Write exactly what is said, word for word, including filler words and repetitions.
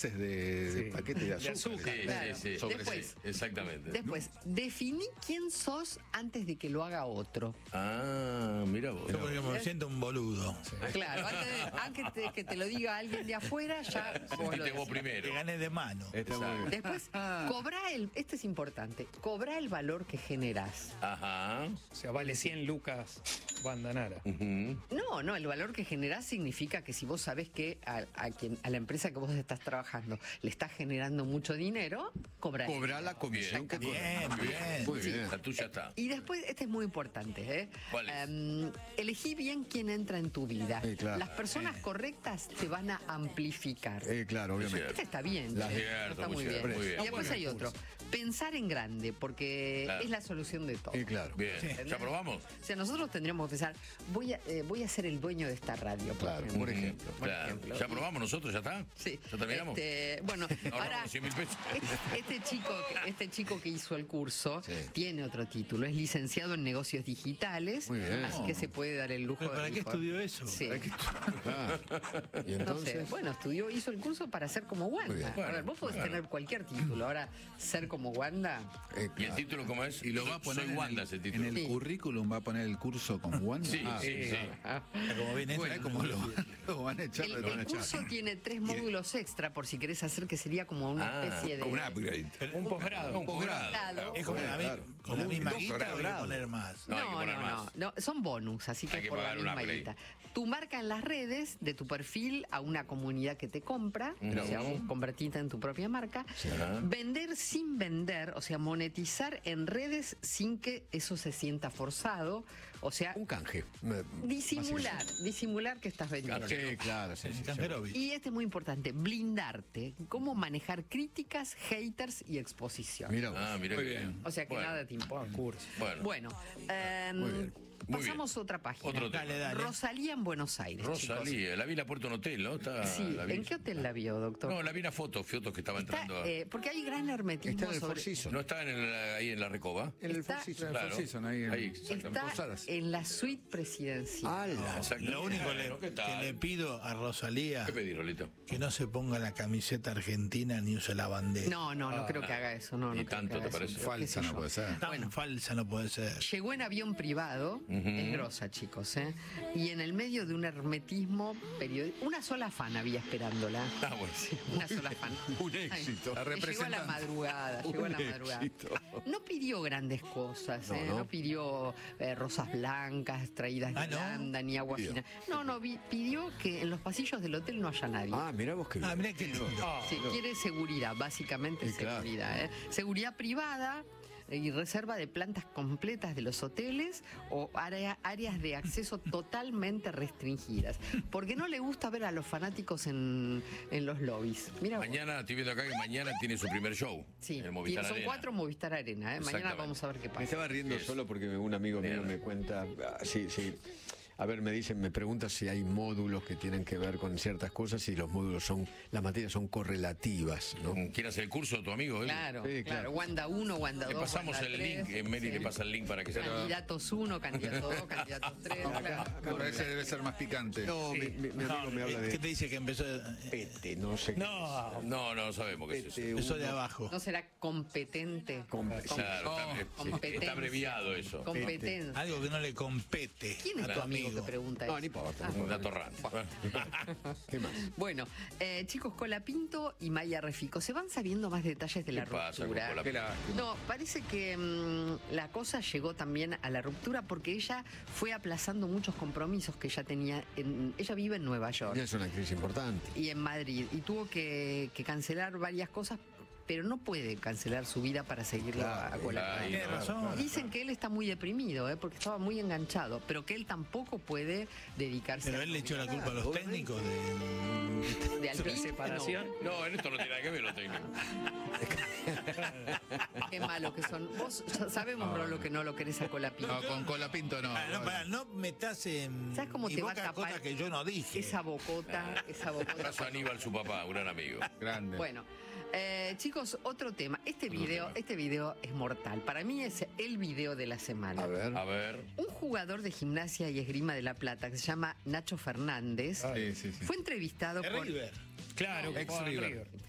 meses de, Sí. de paquete de azúcar. De azúcar. Sí, Claro. sí, sí. Sobre- Después, sí, exactamente. Después, definí quién sos antes de que lo haga otro. Ah, mira vos. Yo, por ejemplo, me siento un boludo. Claro, antes, de, antes de que te lo diga alguien de afuera, ya vos lo Sentite vos decís. primero. Que gané de mano. Está muy bien. Después, cobra el, este es importante, cobra el valor que generás. Ajá. O sea, vale cien lucas Bandanara. Ujú. No, no, el valor que generás significa que si vos sabés que a, a quien, a la empresa que vos estás trabajando le estás generando mucho dinero, cobra. Cobrar la comisión que Bien, cobra. bien. Muy bien. La tuya está. Y después, este es muy importante, ¿eh? ¿Cuál es? Em, elegí bien quién entra en tu vida. Sí, claro. Las personas correctas te van a amplificar. Eh, claro, obviamente. Este está bien. La- ¿eh? Cierto, Está muy muy cierto, bien. muy bien. Y después hay otro. Pensar en grande, porque Claro. es la solución de todo. Eh, claro. Bien. ¿Entendés? ¿Ya probamos? O sea, nosotros tendríamos que pensar, voy a, eh, voy a ser el dueño de esta radio, por Claro, ejemplo. por ejemplo. Por Claro. ejemplo. ¿Ya probamos nosotros? ¿Ya está? Sí. ¿Ya terminamos? Este, bueno, ahora, Ahorramos cien mil pesos. este, este chico, que- este chico que hizo el curso Sí. tiene otro título, es licenciado en negocios digitales, Muy bien. así que se puede dar el lujo ¿Pero de... para qué dijo- estudió eso? Sí. Ah, y No entonces. sé, bueno, estudió, hizo el curso para ser como Muy Wanda. bien. A ver, Bueno, vos podés claro. tener cualquier título, ahora ser como Wanda. eh, ¿Y el claro. título cómo es? Y lo va a poner Soy en Wanda el, ese en título. el Sí. currículum, va a poner el curso con Wanda. Sí, Ah, sí, sí. Ah. Como bien Bueno, entra, como lo, lo van a echar, El, lo van a el echar. curso tiene tres módulos extra por si querés hacer que sería como una Ah, especie de... Como un upgrade. Un posgrado. Un posgrado. Grado. Es como la, mi- Claro. con la misma Un guita, doctorado. voy a poner más. No, hay que No, poner no, más. no, no, son bonus, así que, Hay que por la pagar un misma upgrade. guita. Tu marca en las redes de tu perfil a una comunidad que te compra, Mira o sea, vos. vos convertite en tu propia marca. Ajá. Vender sin vender, o sea, monetizar en redes sin que eso se sienta forzado, o sea, Un canje. Me- disimular, disimular que estás vendiendo. Sí, claro, sí, sí, sí. Canjerovic. Y este es muy importante, blindarte, cómo manejar críticas, haters y exposición. Mira vos. Ah, mira Muy qué bien. bien. O sea que Bueno. nada te importa. Curso. Bueno. Bueno, em, Muy bien. Muy pasamos bien. a otra página. Otro tema. Dale, dale. Rosalía en Buenos Aires. chicos. Rosalía, la vi en la puerta de un hotel, ¿no? Está, Sí, la vi. ¿en qué hotel la vio, doctor? No, la vi en la foto, fotos que estaba Está, entrando. a- eh, porque hay gran hermetismo Está en el sobre... Four Seasons. No estaba en el- ahí en la Recoba. En el Está- Four Seasons. Claro. Four Seasons, ahí en- Ahí, exactamente. Está Posadas. en la suite presidencial. ¡Hala! Exactamente. Lo único le- Bueno, ¿qué que tal? le pido a Rosalía ¿Qué pedí, Rolito? que no se ponga la camiseta argentina ni use la bandera. No, no, no creo que haga eso. No, no Ni creo tanto, que haga ¿te parece? eso. ¿Qué sé Falsa no yo? puede ser. Tan falsa no puede ser. Llegó en avión privado, es grosa, chicos, ¿eh? Y en el medio de un hermetismo periodístico. Una sola fan había esperándola. Ah, bueno, sí. Una sola fan. Un éxito. Ay, La llegó a la representante. madrugada, llegó a la Un madrugada. éxito. No pidió grandes cosas, No, ¿eh? no. no, pidió eh, rosas blancas traídas de Ah, ¿no? Holanda, ni agua Pidió. fina. No, no, vi- pidió que en los pasillos del hotel no haya nadie. Ah, mira vos qué bien. Ah, mirá qué lindo. Sí, quiere seguridad, básicamente Sí, claro. seguridad. ¿eh? Seguridad privada y reserva de plantas completas de los hoteles o área- áreas de acceso totalmente restringidas. Porque no le gusta ver a los fanáticos en, en los lobbies. Mira, vos. Mañana, estoy viendo acá que mañana tiene su primer show. Sí, en tiene- Movistar son Arena. cuatro Movistar Arena. ¿eh? Mañana Exactamente. vamos a ver qué Me pasa. estaba riendo Bien. solo porque un amigo mío Bien. me cuenta, ah, sí, sí. A ver, me dicen, me pregunta si hay módulos que tienen que ver con ciertas cosas y los módulos son, las materias son correlativas, ¿no? ¿Quiere hacer el curso tu amigo? él? Claro, Sí, claro, claro. Wanda uno, Wanda Le dos, pasamos Wanda el tres, link, eh, Mary sí. le pasa el link para que se lo... Candidatos uno, candidato dos, candidatos tres. claro. Me parece que debe ser más picante. No, mi, mi- mi amigo me habla ¿Qué te de dice que empezó, pete, no sé qué. No, No, no sabemos qué es eso. Pete, empezó de uno. abajo? ¿No será competente? Com- Claro, está, eh, Competencia. está abreviado eso. Competencia. Algo que no le compete ¿Quién es a tu tu amigo amigo. que pregunta No, eso? no importa. Ah, no Un importa. dato errante. ¿Qué más? Bueno, eh, chicos, Colapinto y Maya Refico, ¿se van sabiendo más detalles de la ¿Qué pasa con ruptura? Colapinto? Qué lástima. No, parece que mm, la cosa llegó también a la ruptura porque ella fue aplazando muchos compromisos que ella tenía. En, ella vive en Nueva York Ella es una actriz importante. y en Madrid y tuvo que, que cancelar varias cosas, pero no puede cancelar su vida para seguirlo Claro, a Colapinto. Ay, Tiene no. razón. Dicen que él está muy deprimido, ¿eh? porque estaba muy enganchado, pero que él tampoco puede dedicarse Pero a él le echó la culpa a los técnicos de... de Alpine, separación. No, en esto no tiene nada que ver lo técnico. no. Qué malo que son. Vos ya sabemos, Rolo, que no lo querés a Colapinto. No, con Colapinto no. Ah, no, pará, no metas en ¿Sabes cómo mi te va a boca tapar cosas que yo no dije. esa bocota, esa bocota? Abrazo a Aníbal, su papá, un gran amigo. Grande. Bueno, eh, chicos, otro tema. Este video, tema. este video es mortal. Para mí es el video de la semana. A ver. A ver. Un jugador de gimnasia y esgrima de La Plata que se llama Nacho Fernández Sí, sí, sí. fue entrevistado De por River. claro, que Ex jugaba en River. River.